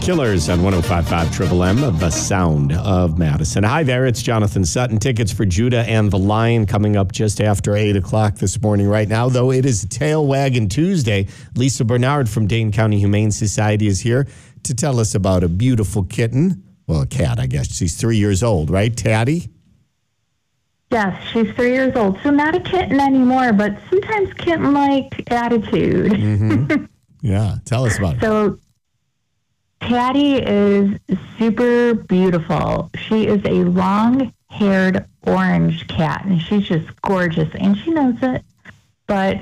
Killers on 105.5 Triple M, the sound of Madison. Hi there, it's Jonathan Sutton. Tickets for Judah and the Lion coming up just after 8 o'clock this morning right now, though it is Tail Wagging Tuesday. Lisa Bernard from Dane County Humane Society is here to tell us about a beautiful kitten. Well, a cat, I guess. She's 3 years old, right, Taddy? Yes, she's 3 years old. So not a kitten anymore, but sometimes kitten-like attitude. Mm-hmm. Yeah, tell us about it. So Taddy is super beautiful. She is a long-haired orange cat, and she's just gorgeous, and she knows it. But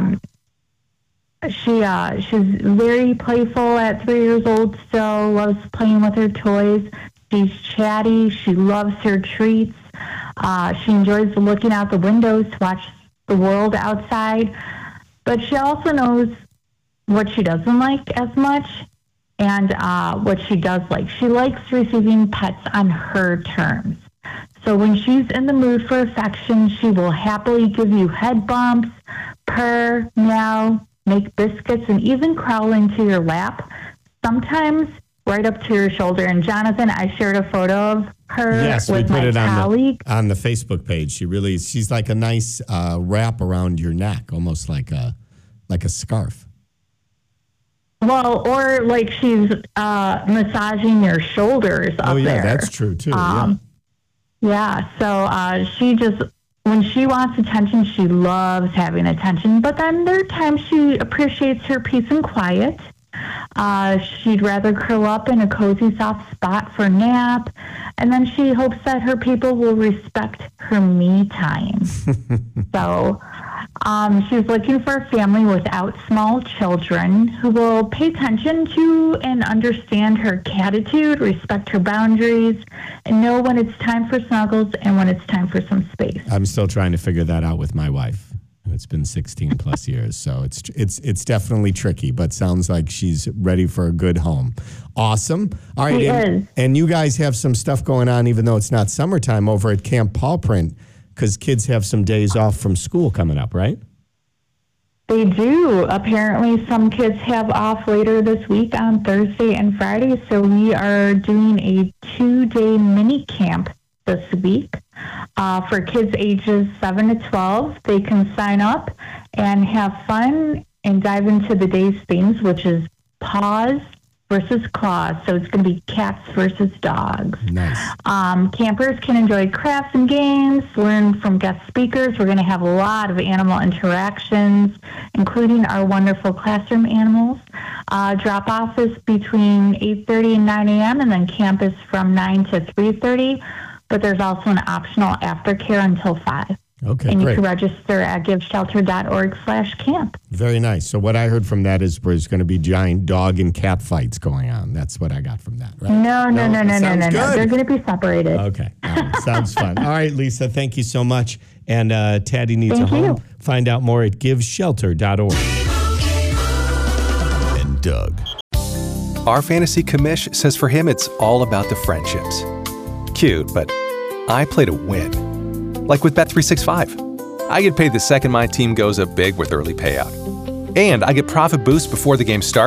she's very playful at 3 years old still, loves playing with her toys. She's chatty. She loves her treats. She enjoys looking out the windows to watch the world outside. But she also knows what she doesn't like as much and what she does like. She likes receiving pets on her terms. So when she's in the mood for affection, she will happily give you head bumps, purr, meow, make biscuits, and even crawl into your lap, sometimes right up to your shoulder. And Jonathan, I shared a photo of her with my colleague. On the Facebook page. She's like a nice wrap around your neck, almost like a scarf. Well, or like she's massaging your shoulders up there. Oh, yeah, that's true, too. Yeah, so she just, when she wants attention, she loves having attention. But then there are times she appreciates her peace and quiet. She'd rather curl up in a cozy, soft spot for a nap. And then she hopes that her people will respect her me time. So she's looking for a family without small children who will pay attention to and understand her catitude, respect her boundaries, and know when it's time for snuggles and when it's time for some space. I'm still trying to figure that out with my wife. It's been 16 plus years, so it's definitely tricky, but sounds like she's ready for a good home. Awesome. All right, and you guys have some stuff going on, even though it's not summertime, over at Camp Paw Print, because kids have some days off from school coming up, right? They do. Apparently, some kids have off later this week on Thursday and Friday, so we are doing a 2-day mini camp this week. For kids ages 7 to 12, they can sign up and have fun and dive into the day's themes, which is paws versus claws. So it's going to be cats versus dogs. Nice. Campers can enjoy crafts and games, learn from guest speakers. We're going to have a lot of animal interactions, including our wonderful classroom animals. Drop-off is between 8:30 and 9 a.m., and then camp is from 9 to 3:30. But there's also an optional aftercare until 5. Okay, and you great. can register at giveshelter.org/camp. Very nice. So what I heard from that is there's going to be giant dog and cat fights going on. That's what I got from that, right? No. They're going to be separated. Okay. All right. Sounds fun. All right, Lisa, thank you so much. And Taddy needs a home. You. Find out more at giveshelter.org. And Doug. Our fantasy commish says for him it's all about the friendships. Cute, but I play to win. Like with Bet365. I get paid the second my team goes up big with early payout. And I get profit boost before the game starts